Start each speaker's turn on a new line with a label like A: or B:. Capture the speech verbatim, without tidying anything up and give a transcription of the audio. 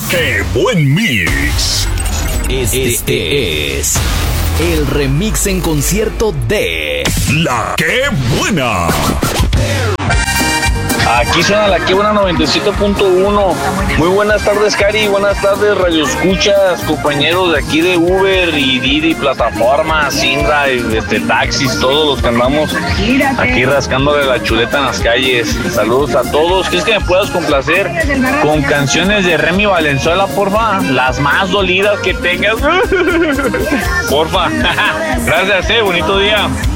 A: ¡Qué buen mix!
B: Este, este es el remix en concierto de
A: La Qué Buena.
C: Aquí suena La Qué Buena noventa y siete punto uno. Muy buenas tardes, Cari. Buenas tardes, radioescuchas, compañeros de aquí de Uber y Didi, plataformas, Sindra, este, taxis, todos los que andamos aquí rascándole la chuleta en las calles. Saludos a todos. ¿Quieres que me puedas complacer con canciones de Remy Valenzuela, porfa? Las más dolidas que tengas. Porfa. Gracias, eh. Bonito día.